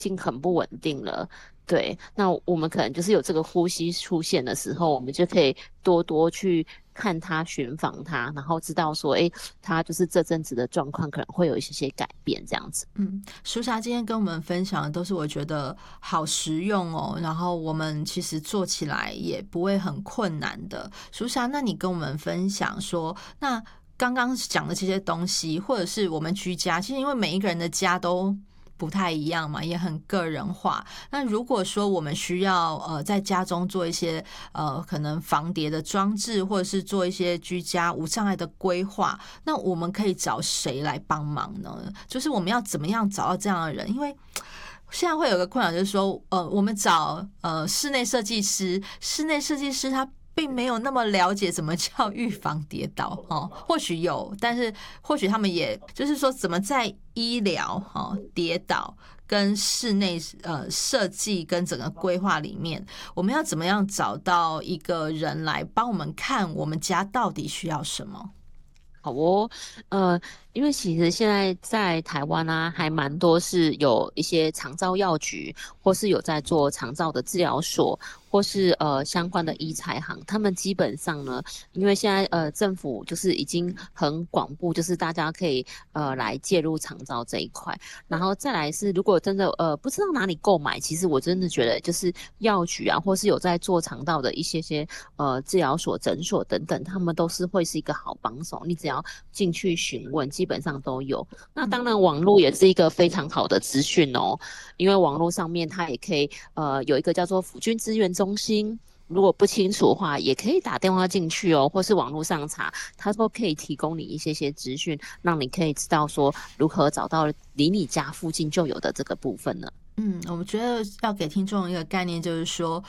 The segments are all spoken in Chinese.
经很不稳定了。对，那我们可能就是有这个呼吸出现的时候，我们就可以多多去看他、寻访他，然后知道说，诶，他就是这阵子的状况可能会有一些改变，这样子。 舒霞今天跟我们分享的都是我觉得好实用哦，然后我们其实做起来也不会很困难的。舒霞，那你跟我们分享说，那刚刚讲的这些东西，或者是我们居家，其实因为每一个人的家都不太一样嘛，也很个人化。那如果说我们需要在家中做一些可能防跌的装置，或者是做一些居家无障碍的规划，那我们可以找谁来帮忙呢？就是我们要怎么样找到这样的人？因为现在会有个困扰，就是说我们找室内设计师，室内设计师他并没有那么了解什么叫预防跌倒哦，或许有，但是或许他们也就是说怎么在医疗跌倒跟室内设计跟整个规划里面，我们要怎么样找到一个人来帮我们看我们家到底需要什么？ 好哦，呃，因为其实现在在台湾啊，还蛮多是有一些长照药局，或是有在做长照的治疗所，或是相关的医材行，他们基本上呢，因为现在政府就是已经很广布，就是大家可以来介入长照这一块，然后再来是如果真的不知道哪里购买，其实我真的觉得就是药局啊，或是有在做肠道的一些治疗所、诊所等等，他们都是会是一个好帮手。你只要进去询问，基本上都有。那当然，网络也是一个非常好的资讯哦，因为网络上面它也可以有一个叫做辅军资源中心。如果不清楚的话，也可以打电话进去哦，或是网络上查，它都可以提供你一些资讯，让你可以知道说如何找到离你家附近就有的这个部分呢。 我们觉得要给听众一个概念，就是说，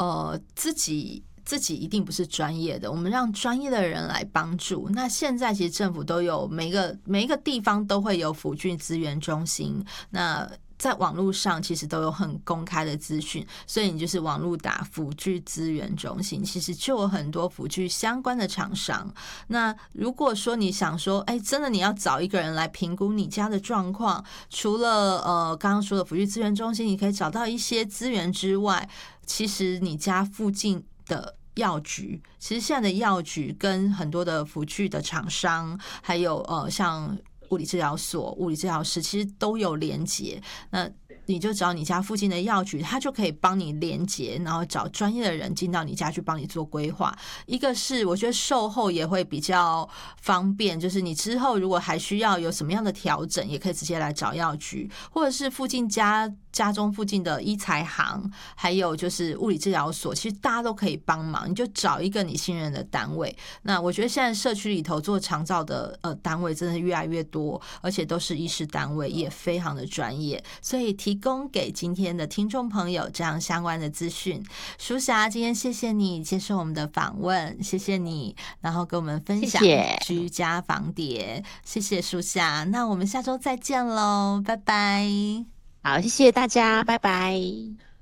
自己一定不是专业的，我们让专业的人来帮助。那现在其实政府都有每一个地方都会有辅具资源中心，那在网络上其实都有很公开的资讯，所以你就是网络打辅具资源中心，其实就有很多辅具相关的厂商。那如果说你想说，真的你要找一个人来评估你家的状况，除了刚刚说的辅具资源中心，你可以找到一些资源之外，其实你家附近的药局，其实现在的药局跟很多的辅具的厂商，还有像物理治疗所、物理治疗师，其实都有连结。那你就找你家附近的药局，他就可以帮你连结，然后找专业的人进到你家去帮你做规划。一个是我觉得售后也会比较方便，就是你之后如果还需要有什么样的调整，也可以直接来找药局，或者是附近家中附近的医材行，还有就是物理治疗所，其实大家都可以帮忙，你就找一个你信任的单位。那我觉得现在社区里头做长照的单位真的越来越多，而且都是医师单位，也非常的专业，所以提供给今天的听众朋友这样相关的资讯。舒霞，今天谢谢你接受我们的访问，谢谢你，然后跟我们分享谢谢， 居家防跌，谢谢舒霞，那我们下周再见喽，拜拜。 好，谢谢大家，拜拜。